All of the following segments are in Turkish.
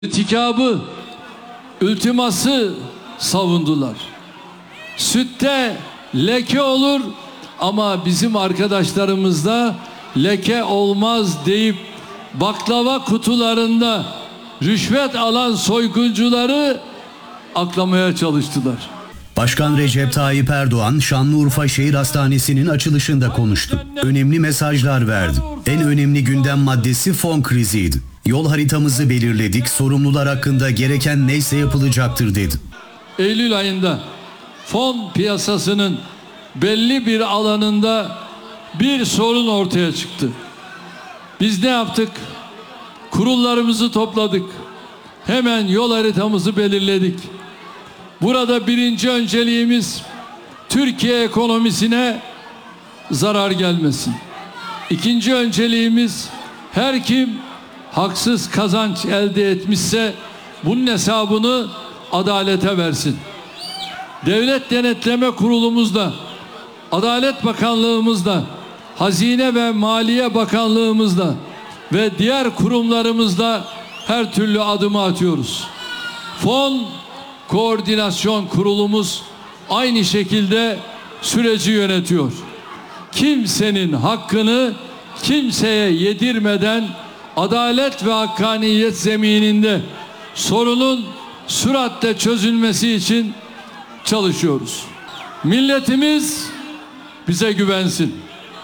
İrtikabı, ultiması savundular. Sütte leke olur ama bizim arkadaşlarımızda leke olmaz deyip baklava kutularında rüşvet alan soyguncuları aklamaya çalıştılar. Başkan Recep Tayyip Erdoğan, Şanlıurfa Şehir Hastanesi'nin açılışında konuştu. Önemli mesajlar verdi. En önemli gündem maddesi fon kriziydi. Yol haritamızı belirledik, sorumlular hakkında gereken neyse yapılacaktır dedi. Eylül ayında fon piyasasının belli bir alanında bir sorun ortaya çıktı. Biz ne yaptık? Kurullarımızı topladık. Hemen yol haritamızı belirledik. Burada birinci önceliğimiz Türkiye ekonomisine zarar gelmesin. İkinci önceliğimiz her kim haksız kazanç elde etmişse bunun hesabını adalete versin. Devlet Denetleme Kurulumuzda, Adalet Bakanlığımızda, Hazine ve Maliye Bakanlığımızda ve diğer kurumlarımızda her türlü adımı atıyoruz. Fon Koordinasyon Kurulumuz aynı şekilde süreci yönetiyor. Kimsenin hakkını kimseye yedirmeden adalet ve hakkaniyet zemininde sorunun süratle çözülmesi için çalışıyoruz. Milletimiz bize güvensin.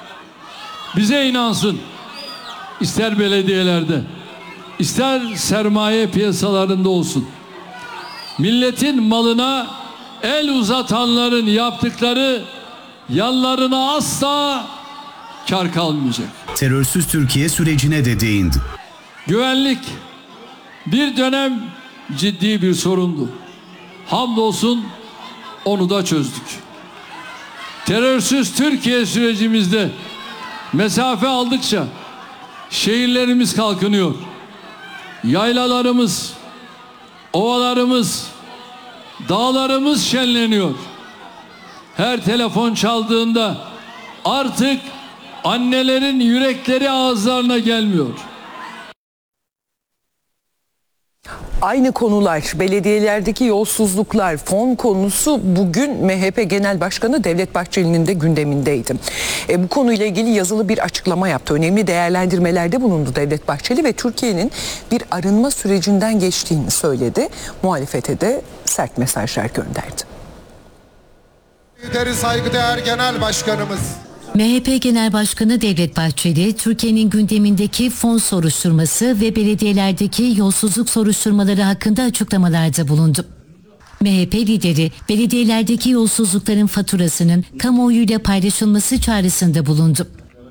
Bize inansın. İster belediyelerde, ister sermaye piyasalarında olsun. Milletin malına el uzatanların yaptıkları yanlarına asla kar kalmayacak. Terörsüz Türkiye sürecine de değindi. Güvenlik bir dönem ciddi bir sorundu. Hamdolsun onu da çözdük. Terörsüz Türkiye sürecimizde mesafe aldıkça şehirlerimiz kalkınıyor. Yaylalarımız, ovalarımız, dağlarımız şenleniyor. Her telefon çaldığında artık annelerin yürekleri ağızlarına gelmiyor. Aynı konular, belediyelerdeki yolsuzluklar, fon konusu bugün MHP Genel Başkanı Devlet Bahçeli'nin de gündemindeydi. Bu konuyla ilgili yazılı bir açıklama yaptı. Önemli değerlendirmelerde bulundu Devlet Bahçeli ve Türkiye'nin bir arınma sürecinden geçtiğini söyledi. Muhalefete de sert mesajlar gönderdi. Saygıdeğer Genel Başkanımız MHP Genel Başkanı Devlet Bahçeli, Türkiye'nin gündemindeki fon soruşturması ve belediyelerdeki yolsuzluk soruşturmaları hakkında açıklamalarda bulundu. MHP lideri, belediyelerdeki yolsuzlukların faturasının kamuoyuyla paylaşılması çağrısında bulundu.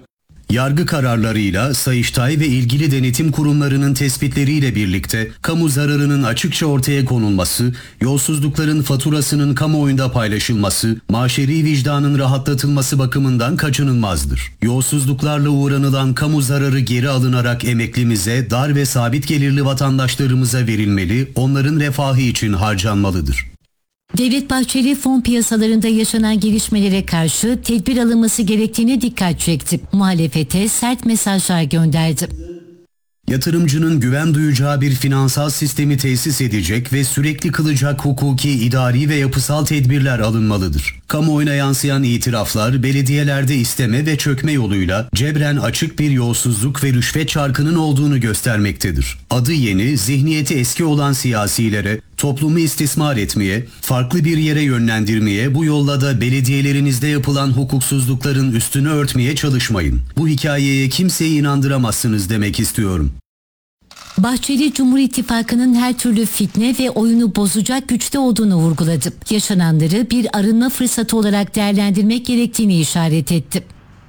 Yargı kararlarıyla Sayıştay ve ilgili denetim kurumlarının tespitleriyle birlikte kamu zararının açıkça ortaya konulması, yolsuzlukların faturasının kamuoyunda paylaşılması, maşeri vicdanın rahatlatılması bakımından kaçınılmazdır. Yolsuzluklarla uğranılan kamu zararı geri alınarak emeklimize, dar ve sabit gelirli vatandaşlarımıza verilmeli, onların refahı için harcanmalıdır. Devlet Bahçeli fon piyasalarında yaşanan gelişmelere karşı tedbir alınması gerektiğine dikkat çekti. Muhalefete sert mesajlar gönderdi. Yatırımcının güven duyacağı bir finansal sistemi tesis edecek ve sürekli kılacak hukuki, idari ve yapısal tedbirler alınmalıdır. Kamuoyuna yansıyan itiraflar belediyelerde isteme ve çökme yoluyla cebren açık bir yolsuzluk ve rüşvet çarkının olduğunu göstermektedir. Adı yeni, zihniyeti eski olan siyasilere toplumu istismar etmeye, farklı bir yere yönlendirmeye, bu yolla da belediyelerinizde yapılan hukuksuzlukların üstünü örtmeye çalışmayın. Bu hikayeye kimseyi inandıramazsınız demek istiyorum. Bahçeli, Cumhur İttifakı'nın her türlü fitne ve oyunu bozacak güçte olduğunu vurguladı. Yaşananları bir arınma fırsatı olarak değerlendirmek gerektiğini işaret etti.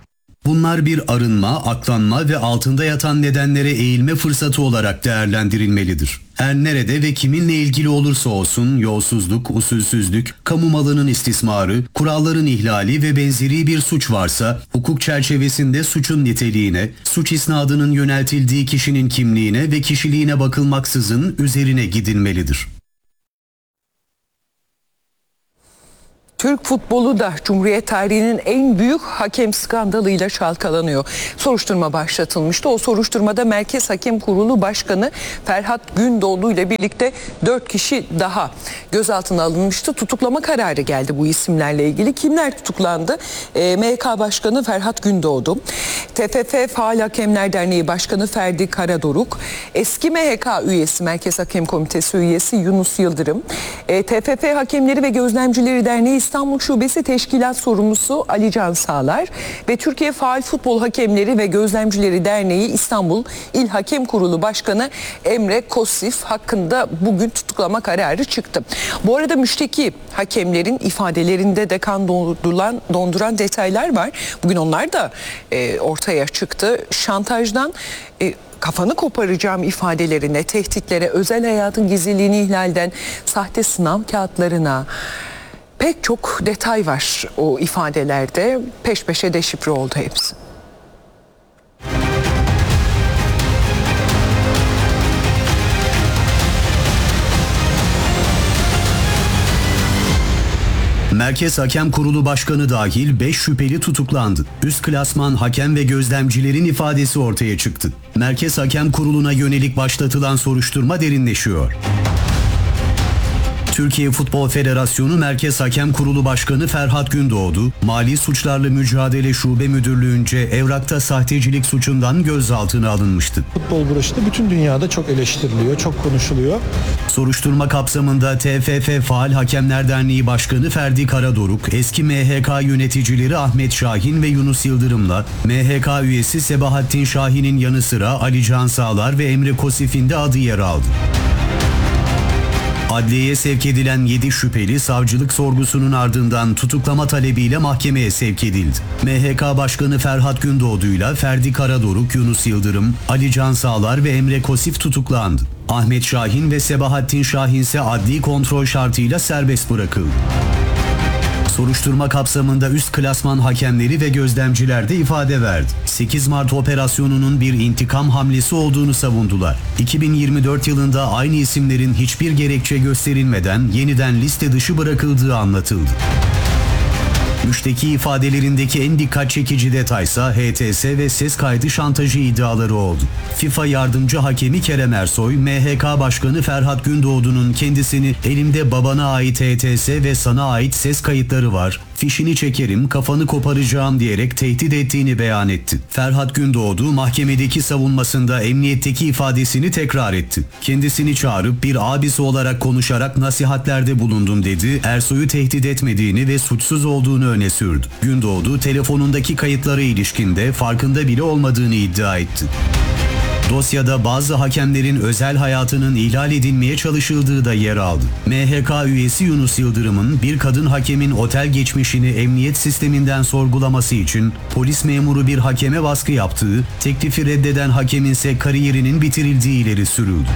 Bunlar bir arınma, aklanma ve altında yatan nedenlere eğilme fırsatı olarak değerlendirilmelidir. Her nerede ve kiminle ilgili olursa olsun yolsuzluk, usulsüzlük, kamu malının istismarı, kuralların ihlali ve benzeri bir suç varsa hukuk çerçevesinde suçun niteliğine, suç isnadının yöneltildiği kişinin kimliğine ve kişiliğine bakılmaksızın üzerine gidilmelidir. Türk futbolu da Cumhuriyet tarihinin en büyük hakem skandalıyla çalkalanıyor. Soruşturma başlatılmıştı. O soruşturmada Merkez Hakem Kurulu Başkanı Ferhat Gündoğdu ile birlikte 4 kişi daha gözaltına alınmıştı. Tutuklama kararı geldi bu isimlerle ilgili. Kimler tutuklandı? MHK Başkanı Ferhat Gündoğdu, TFF Faal Hakemler Derneği Başkanı Ferdi Karadoruk, eski MHK üyesi Merkez Hakem Komitesi üyesi Yunus Yıldırım, TFF Hakemleri ve Gözlemcileri Derneği İstanbul Şubesi Teşkilat Sorumlusu Ali Can Sağlar ve Türkiye Faal Futbol Hakemleri ve Gözlemcileri Derneği İstanbul İl Hakem Kurulu Başkanı Emre Kosif hakkında bugün tutuklama kararı çıktı. Bu arada müşteki hakemlerin ifadelerinde de kan donduran detaylar var. Bugün onlar da ortaya çıktı. Şantajdan kafanı koparacağım ifadelerine, tehditlere, özel hayatın gizliliğini ihlalden sahte sınav kağıtlarına pek çok detay var o ifadelerde. Peş peşe deşifre oldu hepsi. Merkez Hakem Kurulu Başkanı dahil 5 şüpheli tutuklandı. Üst klasman hakem ve gözlemcilerin ifadesi ortaya çıktı. Merkez Hakem Kurulu'na yönelik başlatılan soruşturma derinleşiyor. Türkiye Futbol Federasyonu Merkez Hakem Kurulu Başkanı Ferhat Gündoğdu, Mali Suçlarla Mücadele Şube Müdürlüğü'nce evrakta sahtecilik suçundan gözaltına alınmıştı. Futbol broşu da bütün dünyada çok eleştiriliyor, çok konuşuluyor. Soruşturma kapsamında TFF Faal Hakemler Derneği Başkanı Ferdi Karadoruk, eski MHK yöneticileri Ahmet Şahin ve Yunus Yıldırım'la MHK üyesi Sebahattin Şahin'in yanı sıra Ali Can Sağlar ve Emre Kosif'in de adı yer aldı. Adliyeye sevk edilen 7 şüpheli savcılık sorgusunun ardından tutuklama talebiyle mahkemeye sevk edildi. MHK Başkanı Ferhat Gündoğdu'yla Ferdi Karadoruk, Yunus Yıldırım, Ali Can Sağlar ve Emre Kosif tutuklandı. Ahmet Şahin ve Sebahattin Şahin ise adli kontrol şartıyla serbest bırakıldı. Soruşturma kapsamında üst klasman hakemleri ve gözlemciler de ifade verdi. 8 Mart operasyonunun bir intikam hamlesi olduğunu savundular. 2024 yılında aynı isimlerin hiçbir gerekçe gösterilmeden yeniden liste dışı bırakıldığı anlatıldı. Müşteki ifadelerindeki en dikkat çekici detaysa HTS ve ses kaydı şantajı iddiaları oldu. FIFA yardımcı hakemi Kerem Ersoy, MHK Başkanı Ferhat Gündoğdu'nun kendisini "elimde babana ait HTS ve sana ait ses kayıtları var, fişini çekerim, kafanı koparacağım" diyerek tehdit ettiğini beyan etti. Ferhat Gündoğdu mahkemedeki savunmasında emniyetteki ifadesini tekrar etti. Kendisini çağırıp bir abisi olarak konuşarak nasihatlerde bulundum dedi. Ersoy'u tehdit etmediğini ve suçsuz olduğunu öne sürdü. Gündoğdu telefonundaki kayıtlara ilişkinde farkında bile olmadığını iddia etti. Dosyada bazı hakemlerin özel hayatının ihlal edilmeye çalışıldığı da yer aldı. MHK üyesi Yunus Yıldırım'ın bir kadın hakemin otel geçmişini emniyet sisteminden sorgulaması için polis memuru bir hakeme baskı yaptığı, teklifi reddeden hakemin ise kariyerinin bitirildiği ileri sürüldü.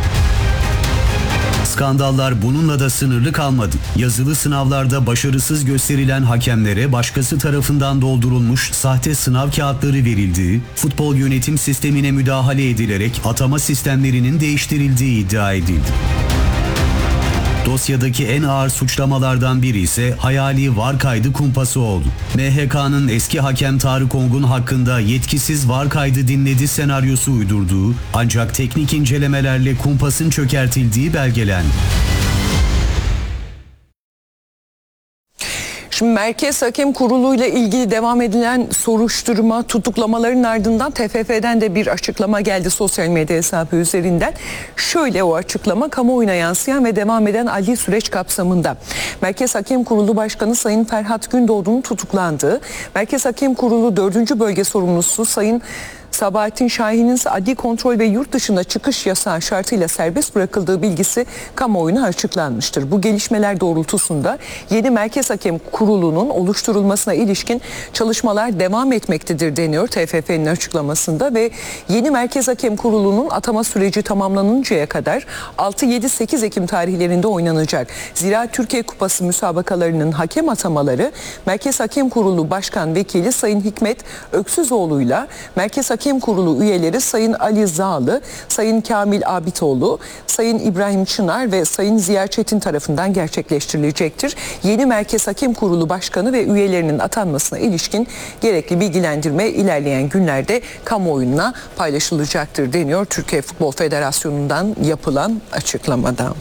Skandallar bununla da sınırlı kalmadı. Yazılı sınavlarda başarısız gösterilen hakemlere başkası tarafından doldurulmuş sahte sınav kağıtları verildiği, futbol yönetim sistemine müdahale edilerek atama sistemlerinin değiştirildiği iddia edildi. Dosyadaki en ağır suçlamalardan biri ise hayali VAR kaydı kumpası oldu. MHK'nın eski hakem Tarık Ongun hakkında yetkisiz VAR kaydı dinledi senaryosu uydurduğu, ancak teknik incelemelerle kumpasın çökertildiği belgelendi. Şimdi Merkez Hakem Kurulu ile ilgili devam edilen soruşturma, tutuklamaların ardından TFF'den de bir açıklama geldi sosyal medya hesabı üzerinden. Şöyle o açıklama kamuoyuna yansıyan ve devam eden adli süreç kapsamında. Merkez Hakem Kurulu Başkanı Sayın Ferhat Gündoğdu'nun tutuklandığı, Merkez Hakem Kurulu 4. Bölge Sorumlusu Sayın Sebahattin Şahin'in adli kontrol ve yurt dışına çıkış yasağı şartıyla serbest bırakıldığı bilgisi kamuoyuna açıklanmıştır. Bu gelişmeler doğrultusunda yeni Merkez Hakem Kurulu'nun oluşturulmasına ilişkin çalışmalar devam etmektedir deniyor TFF'nin açıklamasında ve yeni Merkez Hakem Kurulu'nun atama süreci tamamlanıncaya kadar 6-7-8 Ekim tarihlerinde oynanacak. Zira Türkiye Kupası müsabakalarının hakem atamaları Merkez Hakem Kurulu Başkan Vekili Sayın Hikmet Öksüzoğlu'yla Merkez Hakem Hakem Kurulu üyeleri Sayın Ali Zağlı, Sayın Kamil Abitoğlu, Sayın İbrahim Çınar ve Sayın Ziya Çetin tarafından gerçekleştirilecektir. Yeni Merkez Hakem Kurulu Başkanı ve üyelerinin atanmasına ilişkin gerekli bilgilendirme ilerleyen günlerde kamuoyuna paylaşılacaktır deniyor Türkiye Futbol Federasyonu'ndan yapılan açıklamada.